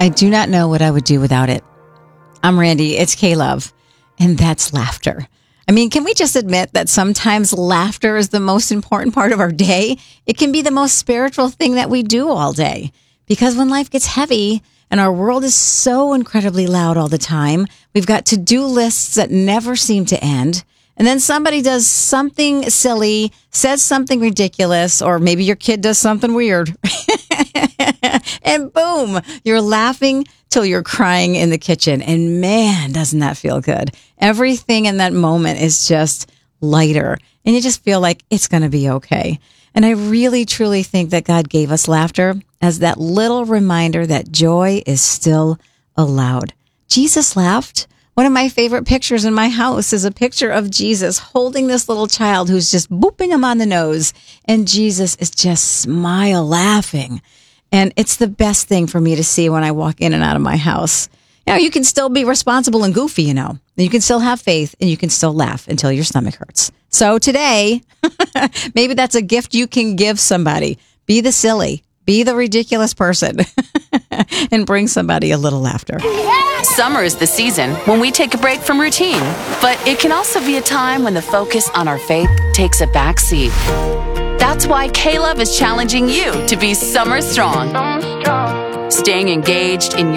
I do not know what I would do without it. I'm Randy. It's K-Love. And that's laughter. I mean, can we just admit that sometimes laughter is the most important part of our day? It can be the most spiritual thing that we do all day. Because when life gets heavy and our world is so incredibly loud all the time, we've got to-do lists that never seem to end. And then somebody does something silly, says something ridiculous, or maybe your kid does something weird. And boom, you're laughing till you're crying in the kitchen. And man, doesn't that feel good? Everything in that moment is just lighter. And you just feel like it's going to be okay. And I really, truly think that God gave us laughter as that little reminder that joy is still allowed. Jesus laughed. One of my favorite pictures in my house is a picture of Jesus holding this little child who's just booping him on the nose. And Jesus is just laughing. And it's the best thing for me to see when I walk in and out of my house. You know, you can still be responsible and goofy, you know. You can still have faith and you can still laugh until your stomach hurts. So today, maybe that's a gift you can give somebody. Be the silly, be the ridiculous person, and bring somebody a little laughter. Summer is the season when we take a break from routine, but it can also be a time when the focus on our faith takes a back seat. That's why K-Love is challenging you to be summer strong. Staying engaged in